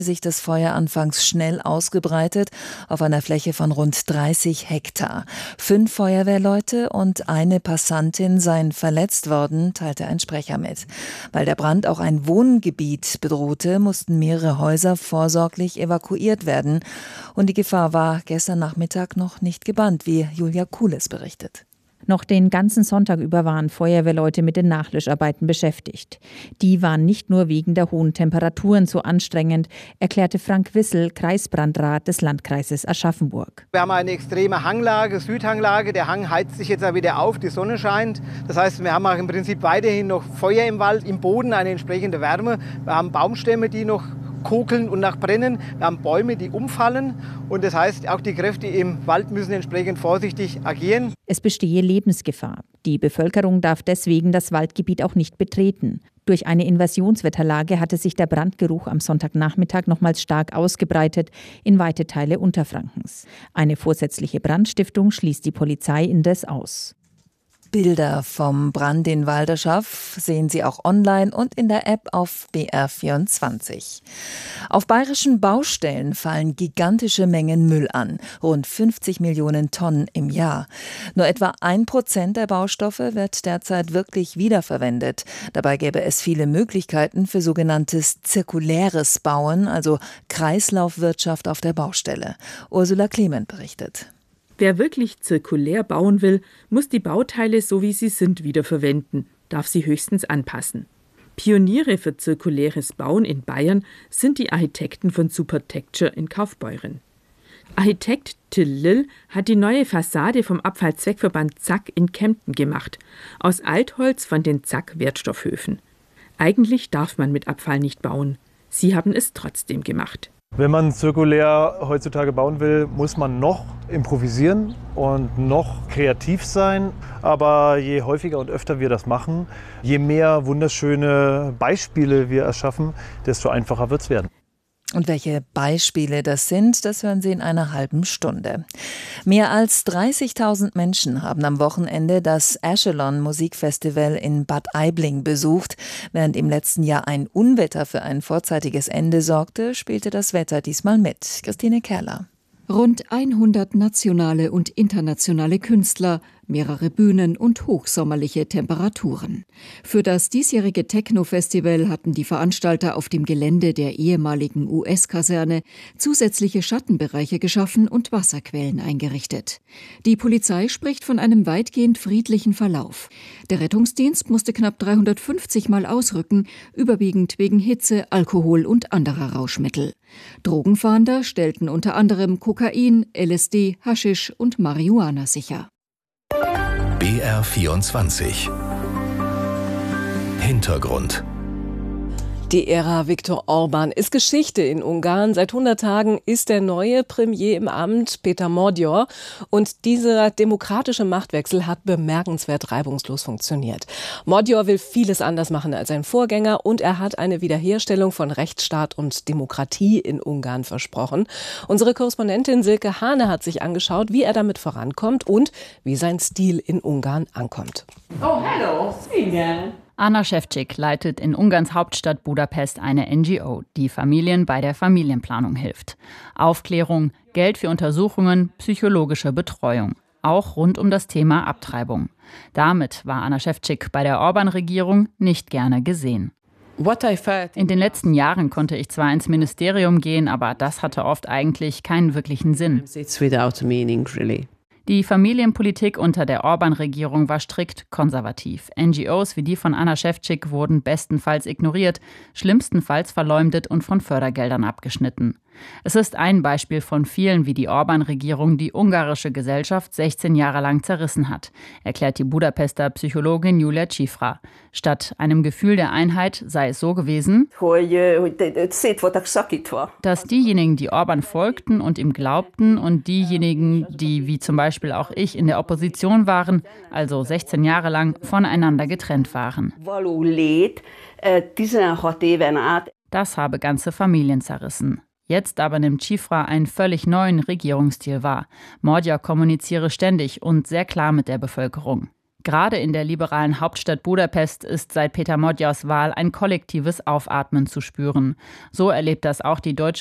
sich das Feuer anfangs schnell ausgebreitet auf einer Fläche von rund 30 Hektar. 5 Feuerwehrleute und eine Passantin seien verletzt worden, teilte ein Sprecher mit. Weil der Brand auch ein Wohngebiet bedrohte, mussten mehrere Häuser vorsorglich evakuiert werden. Und die Gefahr war gestern Nachmittag noch nicht gebannt, wie Julia Kules berichtet. Noch den ganzen Sonntag über waren Feuerwehrleute mit den Nachlöscharbeiten beschäftigt. Die waren nicht nur wegen der hohen Temperaturen so anstrengend, erklärte Frank Wissel, Kreisbrandrat des Landkreises Aschaffenburg. Wir haben eine extreme Hanglage, Südhanglage. Der Hang heizt sich jetzt wieder auf, die Sonne scheint. Das heißt, wir haben auch im Prinzip weiterhin noch Feuer im Wald, im Boden eine entsprechende Wärme. Wir haben Baumstämme, die noch kokeln und nach brennen. Wir haben Bäume, die umfallen. Und das heißt, auch die Kräfte im Wald müssen entsprechend vorsichtig agieren. Es bestehe Lebensgefahr. Die Bevölkerung darf deswegen das Waldgebiet auch nicht betreten. Durch eine Invasionswetterlage hatte sich der Brandgeruch am Sonntagnachmittag nochmals stark ausgebreitet in weite Teile Unterfrankens. Eine vorsätzliche Brandstiftung schließt die Polizei indes aus. Bilder vom Brand in Walderschaff sehen Sie auch online und in der App auf BR24. Auf bayerischen Baustellen fallen gigantische Mengen Müll an, rund 50 Millionen Tonnen im Jahr. Nur etwa 1% der Baustoffe wird derzeit wirklich wiederverwendet. Dabei gäbe es viele Möglichkeiten für sogenanntes zirkuläres Bauen, also Kreislaufwirtschaft auf der Baustelle. Ursula Clement berichtet. Wer wirklich zirkulär bauen will, muss die Bauteile so wie sie sind wiederverwenden, darf sie höchstens anpassen. Pioniere für zirkuläres Bauen in Bayern sind die Architekten von Supertecture in Kaufbeuren. Architekt Till Lill hat die neue Fassade vom Abfallzweckverband Zack in Kempten gemacht, aus Altholz von den Zack-Wertstoffhöfen. Eigentlich darf man mit Abfall nicht bauen. Sie haben es trotzdem gemacht. Wenn man zirkulär heutzutage bauen will, muss man noch improvisieren und noch kreativ sein. Aber je häufiger und öfter wir das machen, je mehr wunderschöne Beispiele wir erschaffen, desto einfacher wird es werden. Und welche Beispiele das sind, das hören Sie in einer halben Stunde. Mehr als 30.000 Menschen haben am Wochenende das Echelon Musikfestival in Bad Aibling besucht. Während im letzten Jahr ein Unwetter für ein vorzeitiges Ende sorgte, spielte das Wetter diesmal mit. Christine Kerler. Rund 100 nationale und internationale Künstler, mehrere Bühnen und hochsommerliche Temperaturen. Für das diesjährige Techno-Festival hatten die Veranstalter auf dem Gelände der ehemaligen US-Kaserne zusätzliche Schattenbereiche geschaffen und Wasserquellen eingerichtet. Die Polizei spricht von einem weitgehend friedlichen Verlauf. Der Rettungsdienst musste knapp 350 Mal ausrücken, überwiegend wegen Hitze, Alkohol und anderer Rauschmittel. Drogenfahnder stellten unter anderem Kokain, LSD, Haschisch und Marihuana sicher. BR24 Hintergrund. Die Ära Viktor Orbán ist Geschichte in Ungarn. Seit 100 Tagen ist der neue Premier im Amt, Péter Magyar. Und dieser demokratische Machtwechsel hat bemerkenswert reibungslos funktioniert. Magyar will vieles anders machen als sein Vorgänger und er hat eine Wiederherstellung von Rechtsstaat und Demokratie in Ungarn versprochen. Unsere Korrespondentin Silke Hane hat sich angeschaut, wie er damit vorankommt und wie sein Stil in Ungarn ankommt. Oh, hello, Singen. Anna Šefčík leitet in Ungarns Hauptstadt Budapest eine NGO, die Familien bei der Familienplanung hilft. Aufklärung, Geld für Untersuchungen, psychologische Betreuung. Auch rund um das Thema Abtreibung. Damit war Anna Šefčík bei der Orbán-Regierung nicht gerne gesehen. In den letzten Jahren konnte ich zwar ins Ministerium gehen, aber das hatte oft eigentlich keinen wirklichen Sinn. Die Familienpolitik unter der Orbán-Regierung war strikt konservativ. NGOs wie die von Anna Šefčík wurden bestenfalls ignoriert, schlimmstenfalls verleumdet und von Fördergeldern abgeschnitten. Es ist ein Beispiel von vielen, wie die Orbán-Regierung die ungarische Gesellschaft 16 Jahre lang zerrissen hat, erklärt die Budapester Psychologin Julia Cifra. Statt einem Gefühl der Einheit sei es so gewesen, dass diejenigen, die Orbán folgten und ihm glaubten und diejenigen, die wie zum Beispiel auch ich in der Opposition waren, also 16 Jahre lang voneinander getrennt waren. Das habe ganze Familien zerrissen. Jetzt aber nimmt Cifra einen völlig neuen Regierungsstil wahr. Magyar kommuniziere ständig und sehr klar mit der Bevölkerung. Gerade in der liberalen Hauptstadt Budapest ist seit Peter Modjors Wahl ein kollektives Aufatmen zu spüren. So erlebt das auch die deutsche